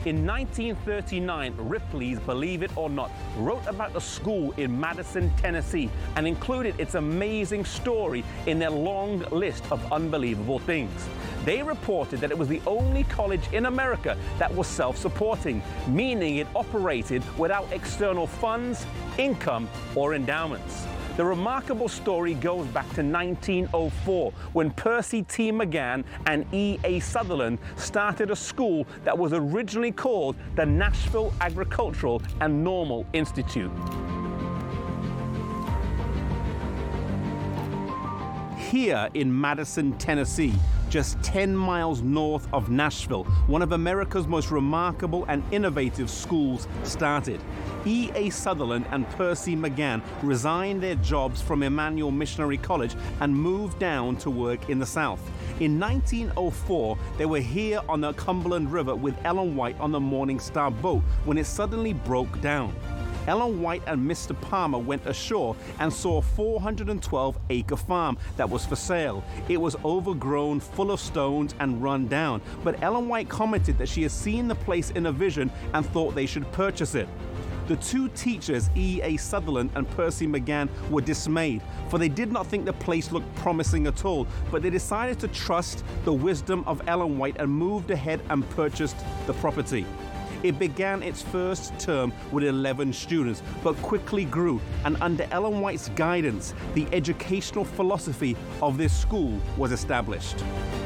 In 1939, Ripley's Believe It or Not wrote about a school in Madison, Tennessee, and included its amazing story in their long list of unbelievable things. They reported that it was the only college in America that was self-supporting, meaning it operated without external funds, income, or endowments. The remarkable story goes back to 1904 when Percy T. McGann and E.A. Sutherland started a school that was originally called the Nashville Agricultural and Normal Institute. Here in Madison, Tennessee, just 10 miles north of Nashville, one of America's most remarkable and innovative schools started. E.A. Sutherland and Percy McGann resigned their jobs from Emmanuel Missionary College and moved down to work in the South. In 1904, they were here on the Cumberland River with Ellen White on the Morning Star boat when it suddenly broke down. Ellen White and Mr. Palmer went ashore and saw a 412-acre farm that was for sale. It was overgrown, full of stones, and run down. But Ellen White commented that she had seen the place in a vision and thought they should purchase it. The two teachers, E.A. Sutherland and Percy McGann, were dismayed, for they did not think the place looked promising at all, but they decided to trust the wisdom of Ellen White and moved ahead and purchased the property. It began its first term with 11 students, but quickly grew, and under Ellen White's guidance, the educational philosophy of this school was established.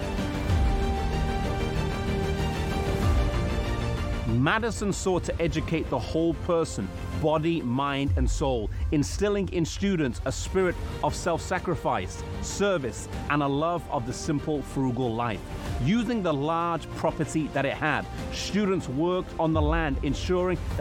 Madison sought to educate the whole person, body, mind, and soul, instilling in students a spirit of self-sacrifice, service, and a love of the simple, frugal life. Using the large property that it had, students worked on the land, ensuring that